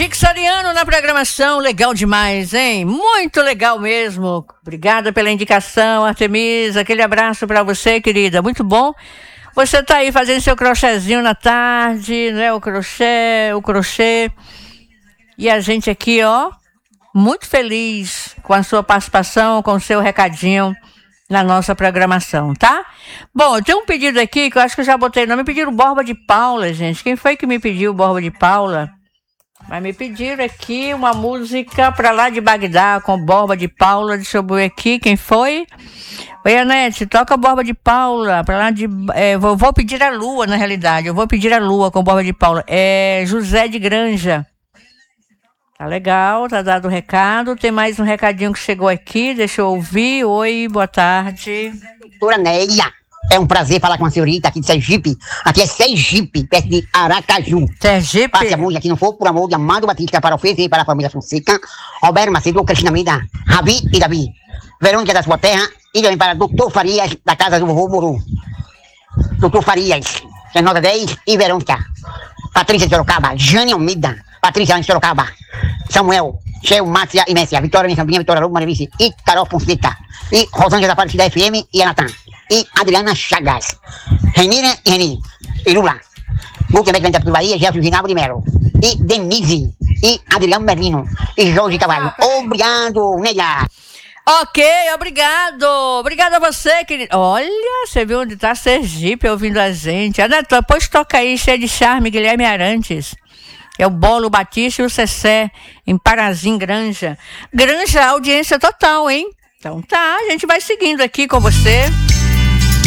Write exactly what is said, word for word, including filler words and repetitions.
Dix Ariano na programação, legal demais, hein? Muito legal mesmo. Obrigada pela indicação, Artemisa. Aquele abraço pra você, querida. Muito bom. Você tá aí fazendo seu crochêzinho na tarde, né? O crochê, o crochê. E a gente aqui, ó, muito feliz com a sua participação, com o seu recadinho na nossa programação, tá? Bom, tem um pedido aqui que eu acho que eu já botei o nome. Me pediram Borba de Paula, gente. Quem foi que me pediu Borba de Paula? Mas me pediram aqui uma música pra lá de Bagdá com Borba de Paula. Deixa eu ver aqui quem foi. Oi, Anete, toca Borba de Paula pra lá de... É, vou, vou pedir a Lua, na realidade. Eu vou pedir a Lua com Borba de Paula. É José de Granja. Tá legal, tá dado o recado. Tem mais um recadinho que chegou aqui. Deixa eu ouvir. Oi, boa tarde. Doutora Néia. É um prazer falar com a senhorita aqui de Sergipe. Aqui é Sergipe, perto de Aracaju. Sergipe? Passe a música aqui, não for por amor de Amado Batista, para oferecer para a família Fonseca, Roberto Macedo, Cristina Mida, Rabi e Davi, Verônica da sua terra, e também para Doutor Farias, da casa do vovô Muru. Doutor Farias, que é nota dez, e Verônica. Patrícia de Sorocaba, Jane Almeida, Patrícia de Sorocaba, Samuel, Shell, Márcia e Messia, Vitória Nessambinha, Vitória Lobo, Maria Vice, e Carol Fonseca, e Rosângela da Aparecida F M, e Anatan, e Adriana Chagas, Renina e Reni, e Lula, Gutenberg da Bahia, Gelson Ginaldo de Melo, e Denise, e Adriano Merlino, e Jorge Cavalho. Obrigado, Neia. Ok, obrigado. Obrigado a você, querido. Olha, você viu onde tá Sergipe ouvindo a gente. Aneta, depois toca aí, cheio de charme, Guilherme Arantes. É o Bolo Batista e o Cessé, em Parazim, Granja. Granja, audiência total, hein? Então tá, a gente vai seguindo aqui com você.